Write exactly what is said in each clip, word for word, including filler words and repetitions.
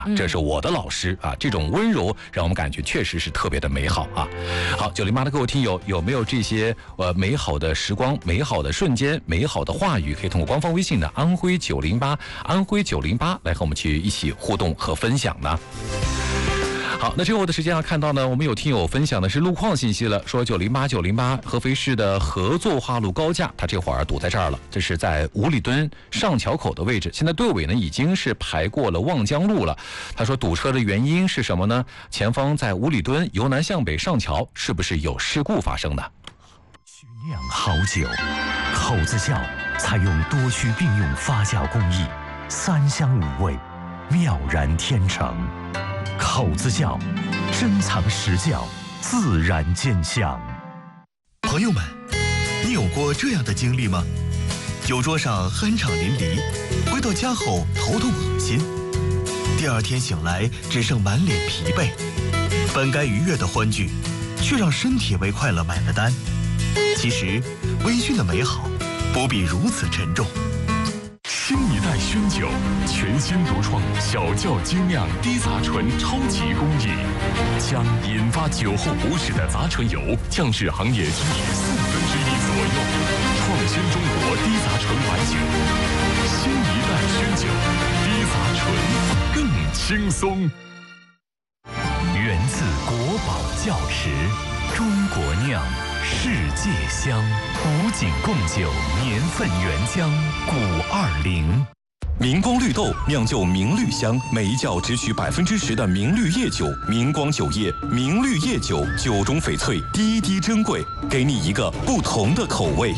这是我的老师啊，这种温柔让我们感觉确实是特别的美好啊。好，九零八的各位听友，有没有这些呃美好的时光、美好的瞬间、美好的话语，可以通过官方微信的安徽九零八安徽九零八来和我们去一起互动和分享呢？好，那之后的时间啊，看到呢，我们有听友分享的是路况信息了，说九零八九零八合肥市的合作化路高架，它这会儿堵在这儿了，这是在五里墩上桥口的位置，现在队尾呢已经是排过了望江路了。他说堵车的原因是什么呢？前方在五里墩由南向北上桥，是不是有事故发生呢？ 曲酿好酒，口子窖采用多区并用发酵工艺，三香五味，妙然天成。口子窖，珍藏实窖，自然见香。 朋友们，你有过这样的经历吗？酒桌上酣畅淋漓，回到家后头痛恶心，第二天醒来只剩满脸疲惫，本该愉悦的欢聚，却让身体为快乐买了单。其实，微醺的美好不必如此沉重。 新一代熏酒，全新独创小窖精酿低杂醇超级工艺，将引发酒后不适的杂醇油降至行业均值四分之一左右，创新中国低杂醇白酒。新一代熏酒，低杂醇更轻松。 源自国宝窖池，中国酿，世界香。古井贡酒年份原浆古二零。 明光绿豆酿就明绿香，每一窖只取百分之十的明绿叶酒。明光酒业，明绿叶酒，酒中翡翠，滴滴珍贵，给你一个不同的口味。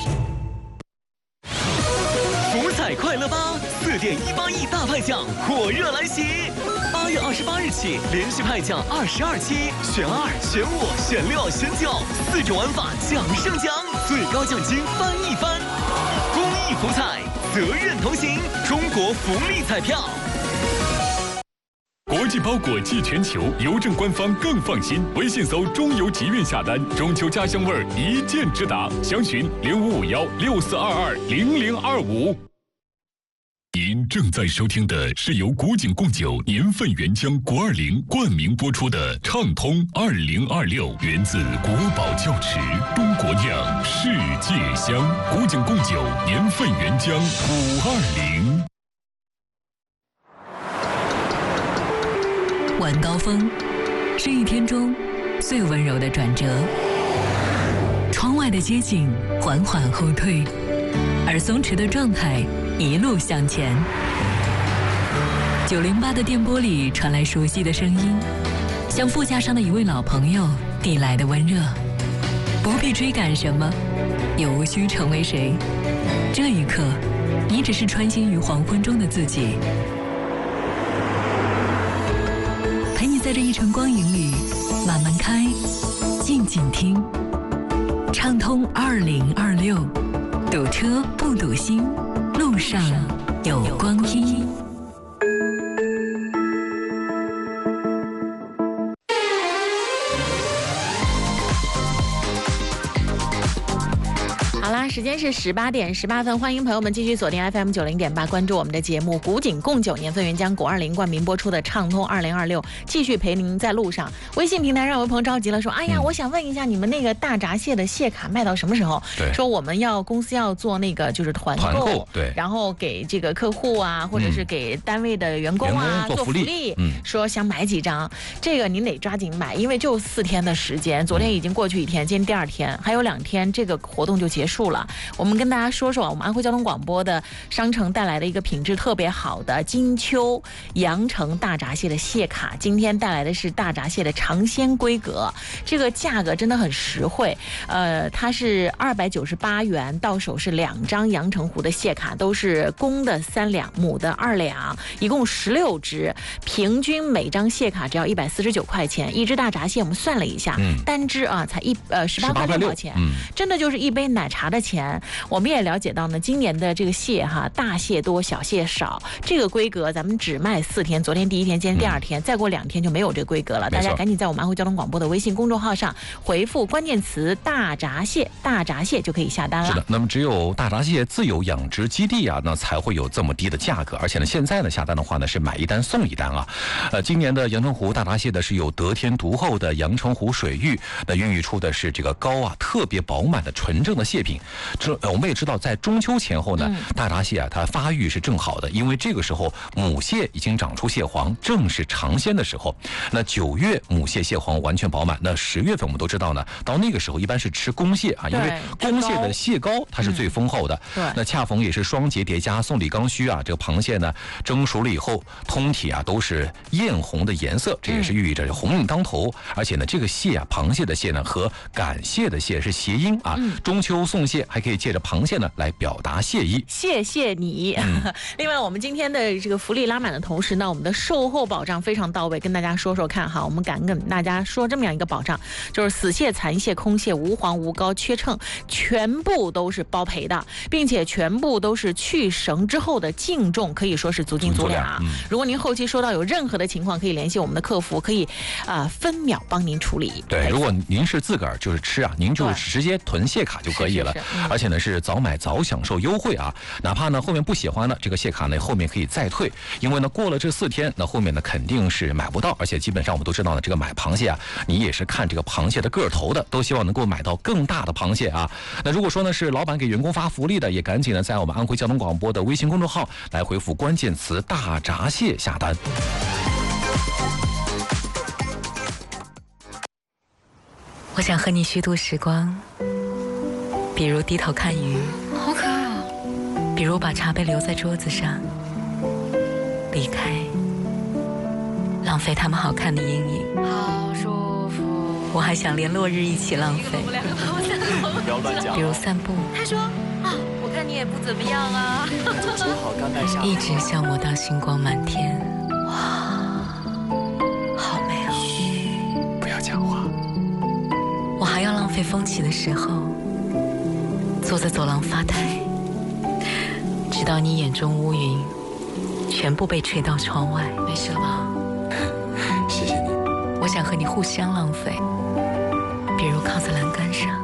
福彩快乐吧，四点一八亿大派奖火热来袭！八月二十八日起，连续派奖二十二期，选二、选五、选六、选九，四种玩法奖胜奖，最高奖金翻一番。公益福彩，责任同行，中国福利彩票。 国际包裹寄全球，邮政官方更放心。微信搜中邮集运下单，中秋家乡味儿一键直达。详询零五五幺六四二二零零二五。您正在收听的是由古井贡酒年份原浆国二零冠名播出的畅通二零二六，源自国宝窖池，中国酿，世界香。古井贡酒年份原浆五二零。 晚高峰是一天中最温柔的转折，窗外的街景缓缓后退，而松弛的状态一路向前。九零八的电波里传来熟悉的声音，像副驾上的一位老朋友递来的温热。不必追赶什么，也无需成为谁。这一刻，你只是穿行于黄昏中的自己，陪你在这一程光影里慢慢开，静静听。畅通二零二六，堵车不堵心，路上有光阴。 好啦，时间是十八点十八分，欢迎朋友们继续锁定 F M 九零点八，关注我们的节目。古井贡酒年份原浆古二零冠名播出的畅通二零二六，继续陪您在路上。微信平台上有朋友着急了，说：“哎呀，嗯、我想问一下，你们那个大闸蟹的蟹卡卖到什么时候？” 对， 说我们要公司要做那个就是团购， 团购对， 然后给这个客户啊，或者是给单位的员工啊、 嗯、做福利， 做福利嗯， 说想买几张，这个您得抓紧买，因为就四天的时间，昨天已经过去一天，今天第二天，还有两天，这个活动就结束了。我们跟大家说说我们安徽交通广播的商城带来的一个品质特别好的金秋阳城大闸蟹的蟹卡，今天带来的是大闸蟹的尝鲜规格，这个价格真的很实惠，呃，它是二百九十八元，到手是两张阳澄湖的蟹卡，都是公的三两，母的二两，一共十六只，平均每张蟹卡只要一百四十九块钱，一只大闸蟹我们算了一下，嗯、单只啊才一呃十八块六毛钱、嗯，真的就是一杯奶茶的钱。 前，我们也了解到呢，今年的这个蟹哈，大蟹多，小蟹少，这个规格咱们只卖四天，昨天第一天，今天第二天，嗯、再过两天就没有这个规格了。大家赶紧在我们安徽交通广播的微信公众号上回复关键词“大闸蟹”，大闸蟹就可以下单了。 是的，那么只有大闸蟹自有养殖基地啊，那才会有这么低的价格。而且呢，现在呢下单的话呢是买一单送一单啊。呃，今年的阳澄湖大闸蟹呢是有得天独厚的阳澄湖水域，那孕育出的是这个膏啊特别饱满的纯正的蟹品。这我们也知道，在中秋前后呢，嗯、大闸蟹啊它发育是正好的，因为这个时候母蟹已经长出蟹黄，正是尝鲜的时候。那九月母蟹蟹黄完全饱满，那十月份我们都知道呢，到那个时候一般是吃公蟹啊，因为公蟹的蟹膏它是最丰厚的。嗯、对，那恰逢也是双节叠加，送礼刚需啊，这个螃蟹呢蒸熟了以后，通体啊都是艳红的颜色，这也是寓意着红运当头。嗯、而且呢，这个蟹啊，螃蟹的蟹呢和感谢的谢是谐音啊。嗯、中秋送蟹还可以借着螃蟹呢来表达谢意， 谢谢你。嗯、另外，我们今天的这个福利拉满的同时呢，我们的售后保障非常到位，跟大家说说看哈。我们敢跟大家说这么样一个保障，就是死蟹、残蟹、空蟹、无黄无膏、缺秤，全部都是包赔的，并且全部都是去绳之后的净重，可以说是足斤足两啊。嗯、如果您后期收到有任何的情况，可以联系我们的客服，可以啊、呃、分秒帮您处理。 对，如果您是自个儿就是吃啊，您就直接囤蟹卡就可以了。是是是嗯、而且呢是早买早享受优惠啊，哪怕呢后面不喜欢呢，这个蟹卡呢后面可以再退，因为呢过了这四天，那后面呢肯定是买不到，而且基本上我们都知道呢，这个买螃蟹啊，你也是看这个螃蟹的个头的，都希望能够买到更大的螃蟹啊。那如果说呢是老板给员工发福利的，也赶紧呢在我们安徽交通广播的微信公众号来回复关键词大闸蟹下单。 我想和你虚度时光，比如低头看鱼， 好可爱啊！ 比如把茶杯留在桌子上，离开，浪费他们好看的阴影。 好舒服。 我还想连落日一起浪费， 不要乱讲。 比如散步。 他说啊，我看你也不怎么样啊。 煮好干带下。 一直消磨到星光满天。哇，好美哦！ 嘘，不要讲话。 我还要浪费风起的时候，坐在走廊发呆，直到你眼中乌云全部被吹到窗外。没事了吧？ 谢谢你。 我想和你互相浪费，比如靠在栏杆上，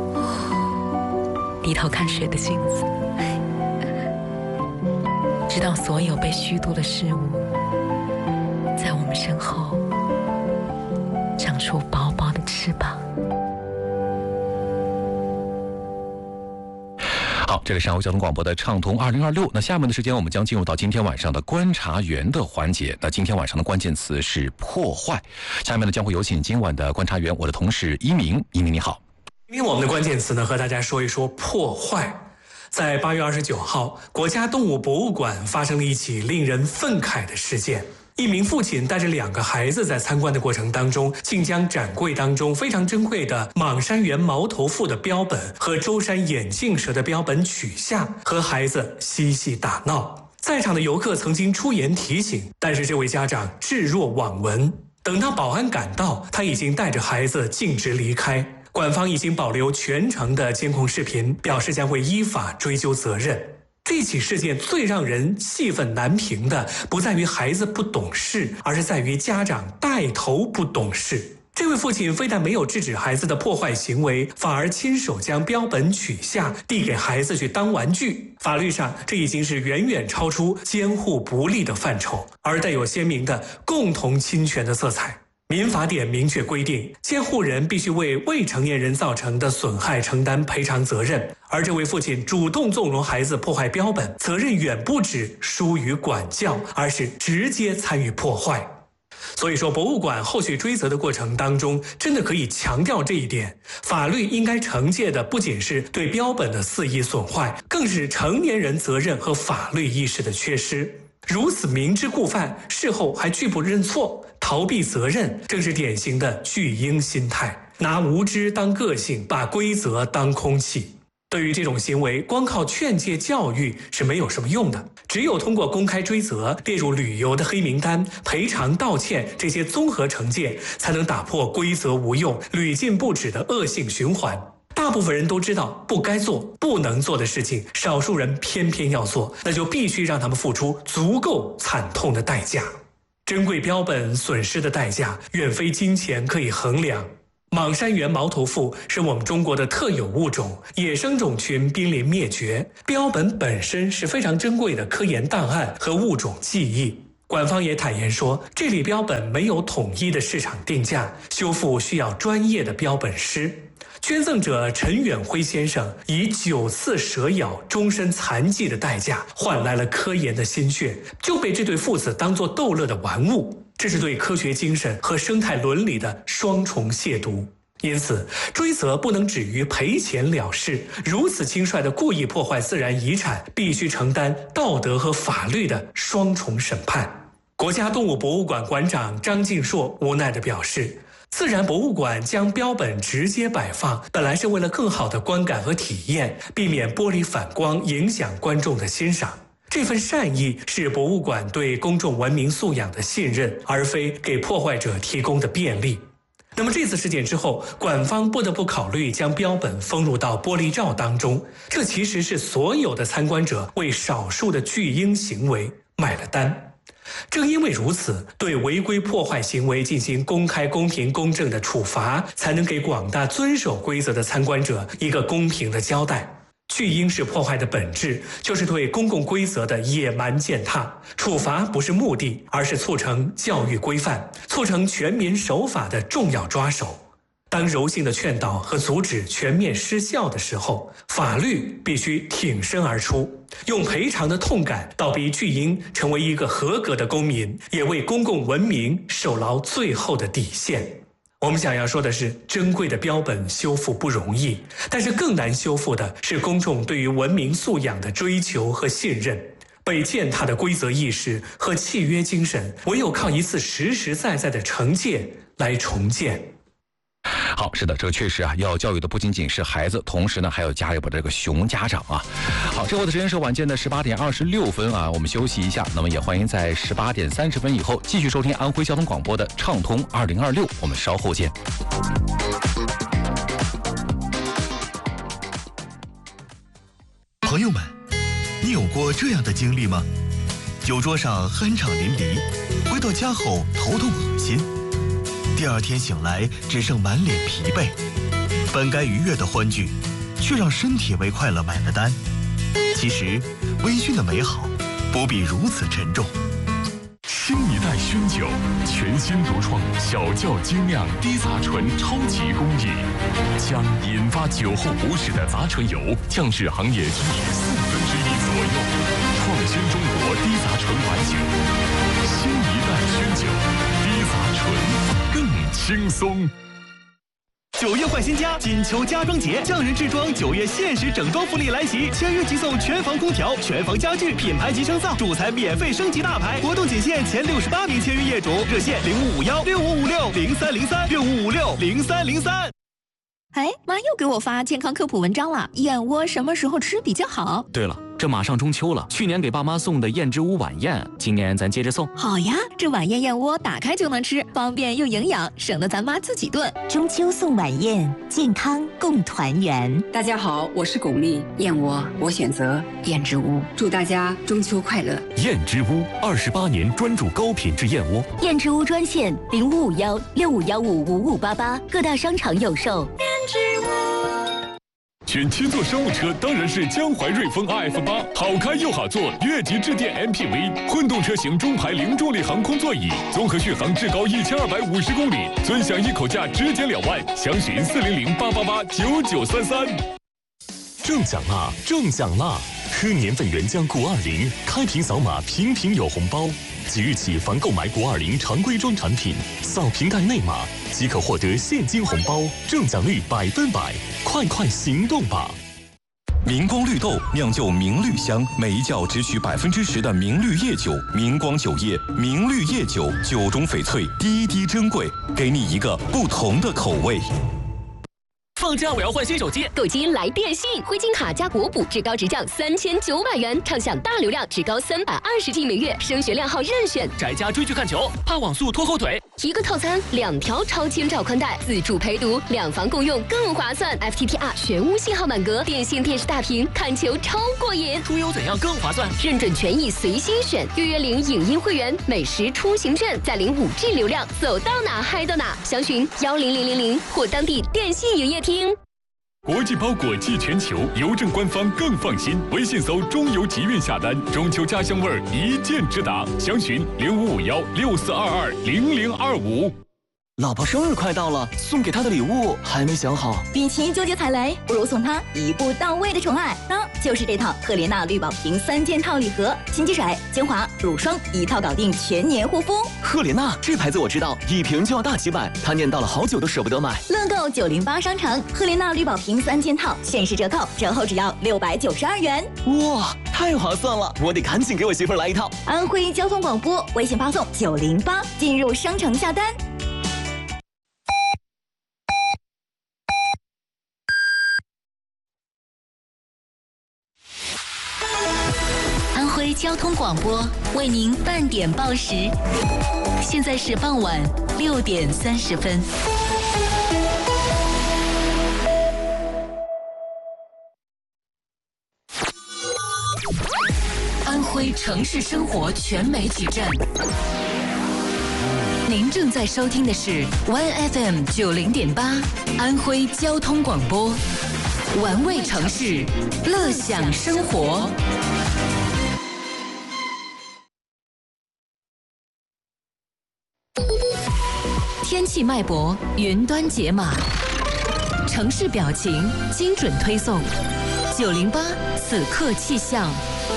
低头看水的镜子，直到所有被虚度的事物在我们身后长出薄薄的翅膀。 好，这里是安徽交通广播的畅通二零二六。那下面的时间，我们将进入到今天晚上的观察员的环节。那今天晚上的关键词是破坏。下面呢，将会有请今晚的观察员，我的同事一鸣。一鸣你好。 今天我们的关键词呢，和大家说一说破坏。在八月二十九号，国家动物博物馆发生了一起令人愤慨的事件。一名父亲带着两个孩子在参观的过程当中，竟将展柜当中非常珍贵的莽山原毛头鲋的标本和舟山眼镜蛇的标本取下，和孩子嬉戏打闹。在场的游客曾经出言提醒，但是这位家长置若罔闻。等到保安赶到，他已经带着孩子径直离开。馆方已经保留全程的监控视频，表示将会依法追究责任。这起事件最让人气愤难平的，不在于孩子不懂事，而是在于家长带头不懂事。这位父亲非但没有制止孩子的破坏行为，反而亲手将标本取下，递给孩子去当玩具。法律上，这已经是远远超出监护不力的范畴，而带有鲜明的共同侵权的色彩。民法典明确规定，监护人必须为未成年人造成的损害承担赔偿责任，而这位父亲主动纵容孩子破坏标本，责任远不止疏于管教，而是直接参与破坏。所以说，博物馆后续追责的过程当中，真的可以强调这一点，法律应该惩戒的不仅是对标本的肆意损坏，更是成年人责任和法律意识的缺失。如此明知故犯，事后还拒不认错，逃避责任，正是典型的巨婴心态，拿无知当个性，把规则当空气。对于这种行为，光靠劝诫教育是没有什么用的，只有通过公开追责、列入旅游的黑名单、赔偿道歉这些综合惩戒，才能打破规则无用、屡禁不止的恶性循环。大大部分人都知道不该做、不能做的事情，少数人偏偏要做，那就必须让他们付出足够惨痛的代价。珍贵标本损失的代价远非金钱可以衡量。莽山原毛头鲋是我们中国的特有物种，野生种群濒临灭绝。标本本身是非常珍贵的科研档案和物种记忆。官方也坦言说，这类标本没有统一的市场定价，修复需要专业的标本师。捐赠者陈远辉先生以九次蛇咬、终身残疾的代价换来了科研的心血，就被这对父子当作逗乐的玩物。这是对科学精神和生态伦理的双重亵渎。因此，追责不能止于赔钱了事，如此轻率的故意破坏自然遗产，必须承担道德和法律的双重审判。国家动物博物馆馆长张敬硕无奈地表示，自然博物馆将标本直接摆放，本来是为了更好的观感和体验，避免玻璃反光影响观众的欣赏。这份善意是博物馆对公众文明素养的信任，而非给破坏者提供的便利。那么这次事件之后，馆方不得不考虑将标本封入到玻璃罩当中，这其实是所有的参观者为少数的巨婴行为买了单。正因为如此，对违规破坏行为进行公开、公平、公正的处罚，才能给广大遵守规则的参观者一个公平的交代。巨婴式破坏的本质就是对公共规则的野蛮践踏，处罚不是目的，而是促成教育规范，促成全民守法的重要抓手。当柔性的劝导和阻止全面失效的时候，法律必须挺身而出，用赔偿的痛感倒逼巨婴成为一个合格的公民，也为公共文明守牢最后的底线。我们想要说的是，珍贵的标本修复不容易，但是更难修复的是公众对于文明素养的追求和信任。被践踏的规则意识和契约精神，唯有靠一次实实在在的惩戒来重建。 好，是的，这个确实啊，要教育的不仅仅是孩子，同时呢，还有家里边这个熊家长啊。好，这会的时间是晚间的十八点二十六分啊，我们休息一下。那么也欢迎在十八点三十分以后继续收听安徽交通广播的畅通二零二六，我们稍后见。 朋友们，你有过这样的经历吗？酒桌上酣畅淋漓，回到家后头痛恶心。第二天醒来，只剩满脸疲惫。本该愉悦的欢聚，却让身体为快乐买了单。其实，微醺的美好，不必如此沉重。 新一代熏酒，全新独创小窖精酿低杂醇超级工艺，将引发酒后不适的杂醇油降至行业均值四分之一左右，创新中国低杂醇白酒。新一代熏酒，低杂醇。更轻松。 九月换新家，锦秋家装节，匠人制装九月限时整装福利来袭，签约即送全房空调、全房家具、品牌级升噪，主材免费升级大牌。活动仅限前六十八名签约业主，热线零五五幺六五五六零三零三六五五六零三零三。 哎，妈又给我发健康科普文章了，燕窝什么时候吃比较好？ 对了，这马上中秋了，去年给爸妈送的燕之屋晚宴，今年咱接着送。 好呀，这晚宴燕窝打开就能吃，方便又营养，省得咱妈自己炖。 中秋送晚宴，健康共团圆。 大家好，我是巩俐，燕窝我选择燕之屋，祝大家中秋快乐。 燕之屋二十八年专注高品质燕窝。 燕之屋专线零五五幺六五幺五五五八八，各大商场有售。 选七座商务车当然是江淮瑞风 R F 八，好开又好坐，越级致电 M P V， 混动车型中排零重力航空座椅，综合续航至高一千二百五十公里，尊享一口价直减两万，详询四零零八八八九九三三。 中奖啦！中奖啦！喝年份原浆谷二零，开瓶扫码，瓶瓶有红包。即日起，凡购买谷二零常规装产品，扫瓶盖内码即可获得现金红包，中奖率百分百！快快行动吧！ 明光绿豆酿就明绿香，每一窖只取百分之十的明绿叶酒。明光酒业明绿叶酒，酒中翡翠，滴滴珍贵，给你一个不同的口味。 放假我要换新手机， 购机来电信，灰金卡加国补至高直降三千九百元，畅享大流量至高三百二十 G 每月，升学靓号任选。 宅家追剧看球，怕网速拖后腿， 一个套餐两条超千兆宽带，自助陪读，两房共用更划算。F T T R 全屋信号满格，电信电视大屏，看球超过瘾。 出游怎样更划算？ 认准权益随心选，月月领影音会员、美食出行券，再领五 G 流量，走到哪嗨到哪。详询幺零零零零或当地电信营业厅。 国际包裹寄全球，邮政官方更放心。微信搜中邮集运下单，中秋家乡味儿一键直达。详询零五五幺六四二二零零二五。 老婆生日快到了，送给她的礼物还没想好。 与其纠结踩雷，不如送她一步到位的宠爱。那就是这套赫莲娜绿宝瓶三件套礼盒，清洁水、精华、乳霜一套搞定，全年护肤。 赫莲娜这牌子我知道，一瓶就要大几百，她念叨了好久都舍不得买。 乐购九零八商城赫莲娜绿宝瓶三件套限时折扣，折后只要六百九十二元。 哇，太划算了！我得赶紧给我媳妇来一套。 安徽交通广播微信发送九零八进入商城下单。 安徽交通广播为您半点报时，现在是傍晚六点三十分。安徽城市生活全媒体站，您正在收听的是 Y F M 九零点八安徽交通广播，玩味城市，乐享生活。天气脉搏，云端解码，城市表情，精准推送。九零八此刻气象。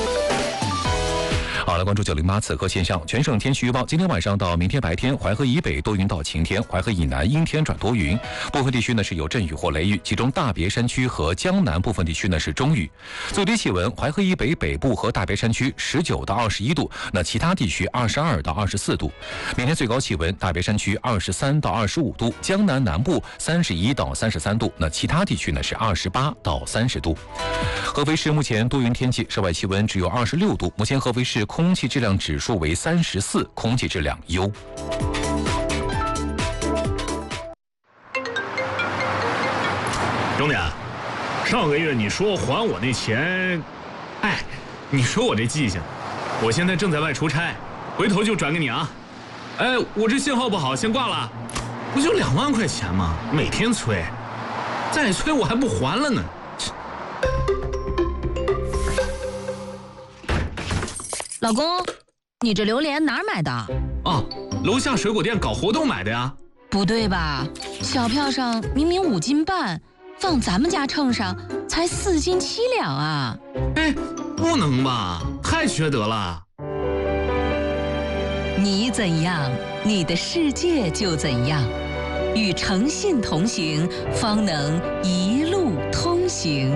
好，来关注九零八此刻现象。全省天气预报：今天晚上到明天白天，淮河以北多云到晴天，淮河以南阴天转多云，部分地区呢是有阵雨或雷雨，其中大别山区和江南部分地区呢是中雨。最低气温，淮河以北北部和大别山区十九到二十一度，那其他地区二十二到二十四度。明天最高气温，大别山区二十三到二十五度，江南南部三十一到三十三度，那其他地区呢是二十八到三十度。合肥市目前多云天气，室外气温只有二十六度。目前合肥市空气质量指数为三十四，空气质量优。 兄弟，上个月你说还我那钱，哎，你说我这记性，我现在正在外出差，回头就转给你啊。哎，我这信号不好，先挂了。不就两万块钱吗？每天催，再催我还不还了呢。 老公，你这榴莲哪儿买的？ 哦，楼下水果店搞活动买的呀。 不对吧？小票上明明五斤半，放咱们家秤上才四斤七两啊！ 哎，不能吧？太缺德了！ 你怎样，你的世界就怎样。与诚信同行，方能一路通行。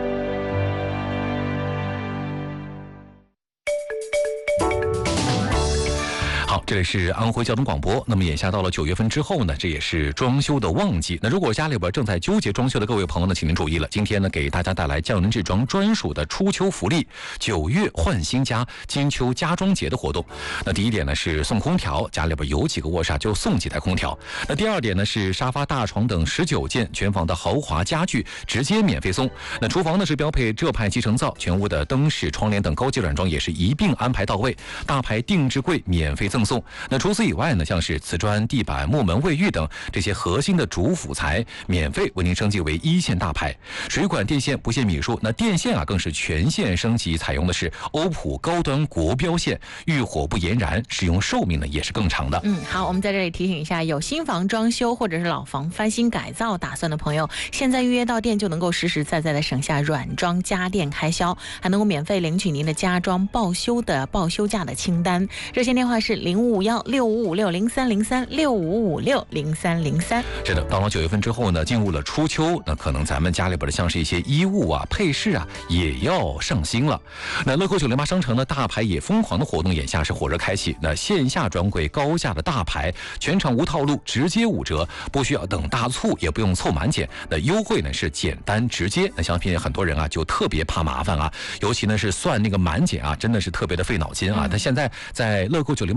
好，这里是安徽交通广播。那么眼下到了九月份之后呢，这也是装修的旺季。那如果家里边正在纠结装修的各位朋友呢，请您注意了，今天呢给大家带来匠人制装专属的初秋福利，九月换新家金秋家装节的活动。那第一点呢是送空调，家里边有几个卧室就送几台空调。那第二点呢是沙发、大床等十九件全房的豪华家具直接免费送。那厨房呢是标配浙派集成灶，全屋的灯饰、窗帘等高级软装也是一并安排到位，大牌定制柜免费赠送。那除此以外呢，像是瓷砖、地板、木门、卫浴等这些核心的主辅材，免费为您升级为一线大牌。水管、电线不限米数，那电线啊更是全线升级，采用的是欧普高端国标线，遇火不延燃，使用寿命呢也是更长的。 嗯，好，我们在这里提醒一下，有新房装修或者是老房翻新改造打算的朋友，现在预约到店就能够实实在在的省下软装家电开销，还能够免费领取您的家装报修的报修价的清单。热线电话是零五五幺六五五六零三零三六五五六零三零三。 是的，到了九月份之后呢，进入了初秋，那可能咱们家里边的像是一些衣物啊、配饰啊，也要上新了。那乐购九零八商城的大牌也疯狂的活动，眼下是火热开启。那线下专柜高价的大牌，全场无套路，直接五折，不需要等大促，也不用凑满减。那优惠呢是简单直接。那相信很多人啊就特别怕麻烦啊，尤其呢是算那个满减啊，真的是特别的费脑筋啊。但现在在乐购九零八商城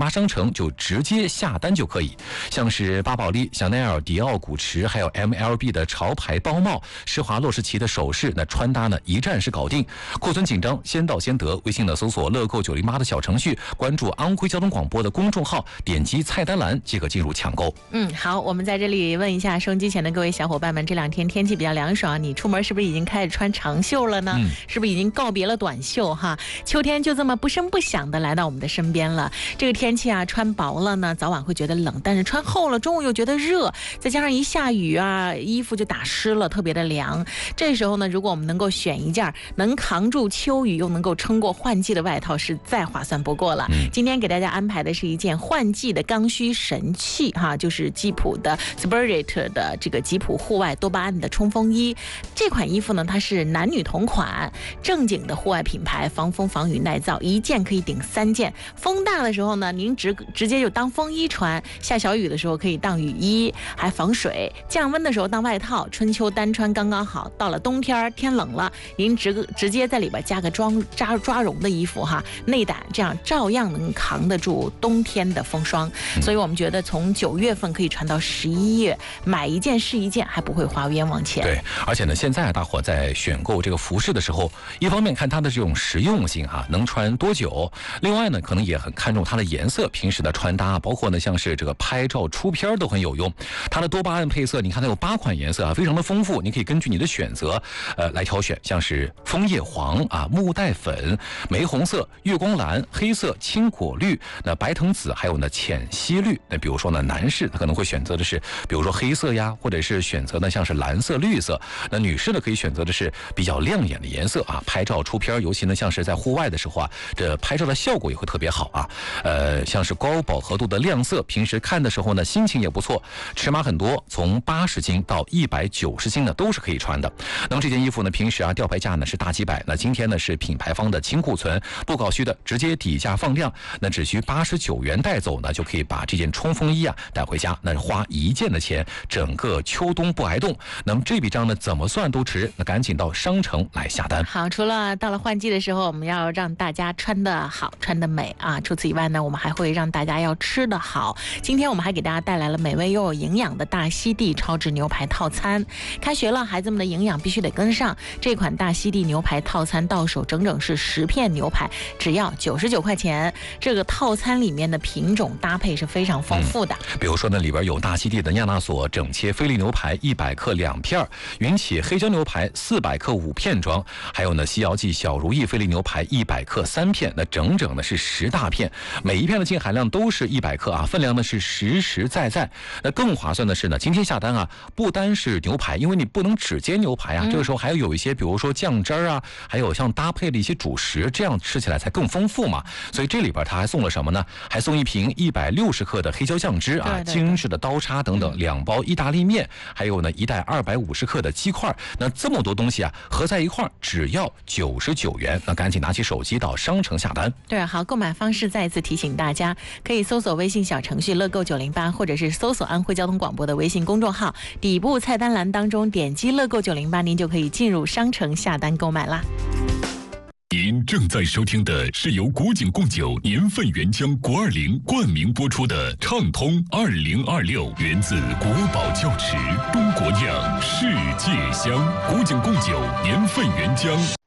程就直接下单就可以。像是巴宝莉、香奈儿、迪奥古驰，还有 M L B 的潮牌包帽、施华洛世奇的首饰，那穿搭呢一站式搞定。库存紧张，先到先得。微信呢搜索乐购九零八的小程序，关注安徽交通广播的公众号，点击菜单栏即可进入抢购。 嗯，好，我们在这里问一下收音机前的各位小伙伴们，这两天天气比较凉爽，你出门是不是已经开始穿长袖了呢？嗯、是不是已经告别了短袖哈？秋天就这么不声不响的来到我们的身边了。这个天气啊，穿薄了呢，早晚会觉得冷，但是穿厚了，中午又觉得热，再加上一下雨啊，衣服就打湿了，特别的凉。这时候呢，如果我们能够选一件能扛住秋雨又能够撑过换季的外套，是再划算不过了。嗯、今天给大家安排的是一件换季的刚需神器哈，就是吉普的 Spirit 的这个吉普户外多巴胺的冲锋衣。这款衣服呢，它是男女同款，正经的户外品牌，防风防雨耐造，一件可以顶三件。风大的时候呢，您直直接就当风衣穿；下小雨的时候可以当雨衣，还防水；降温的时候当外套，春秋单穿刚刚好。到了冬天天冷了，您直直接在里边加个装扎抓绒的衣服哈，内胆，这样照样能扛得住冬天的风霜。嗯、所以我们觉得从九月份可以穿到十一月，买一件是一件，还不会花冤枉钱。 对，而且呢，现在大伙在选购这个服饰的时候，一方面看它的这种实用性哈，能穿多久；另外呢，可能也很看重它的颜色，平时的穿搭，包括呢像是这个拍照出片都很有用。它的多巴胺配色，你看它有八款颜色啊，非常的丰富，你可以根据你的选择，呃来挑选，像是枫叶黄啊、木带粉、玫红色、月光蓝、黑色、青果绿、那白藤紫，还有呢浅烯绿。那比如说呢，男士他可能会选择的是，比如说黑色呀，或者是选择呢像是蓝色、绿色。那女士呢可以选择的是比较亮眼的颜色啊，拍照出片，尤其呢像是在户外的时候啊，这拍照的效果也会特别好啊。呃，像是高饱和度的亮色，平时看的时候呢心情也不错。尺码很多，从八十斤到一百九十斤呢都是可以穿的。那么这件衣服呢，平时啊吊牌价呢是大几百，那今天呢是品牌方的清库存，不搞虚的，直接底价放量，那只需八十九元带走呢，就可以把这件冲锋衣啊带回家，那是花一件的钱，整个秋冬不挨冻。那么这笔账呢怎么算都值，那赶紧到商城来下单。 好，除了到了换季的时候，我们要让大家穿得好、穿得美啊，除此以外呢，我们还会让大家要吃得好。今天我们还给大家带来了美味又有营养的大溪地超值牛排套餐。开学了，孩子们的营养必须得跟上。这款大溪地牛排套餐到手整整是十片牛排，只要九十九块钱。这个套餐里面的品种搭配是非常丰富的。 嗯、比如说呢，里边有大溪地的亚纳索整切菲力牛排一百克两片，云起黑椒牛排四百克五片装，还有呢西瑶记小如意菲力牛排一百克三片，那整整呢是十大片，每一片的净含量都是一百克啊，分量呢是实实在在。那更划算的是呢，今天下单啊，不单是牛排，因为你不能只煎牛排啊，嗯、这个时候还要有一些，比如说酱汁啊，还有像搭配的一些主食，这样吃起来才更丰富嘛。所以这里边它还送了什么呢？还送一瓶一百六十克的黑椒酱汁啊，对对对，精致的刀叉等等，嗯、两包意大利面，还有呢一袋二百五十克的鸡块。那这么多东西啊，合在一块儿只要九十九元。那赶紧拿起手机到商城下单。 对，好，购买方式再一次提醒大家，可以搜索微信小程序乐购九零八，或者是搜索安徽交通广播的微信公众号，底部菜单栏当中点击乐购九零八，您就可以进入商城下单购买啦。 您正在收听的是由古井贡酒年份原浆国二零冠名播出的畅通二零二六，源自国宝窖池，中国酿，世界香。古井贡酒年份原浆。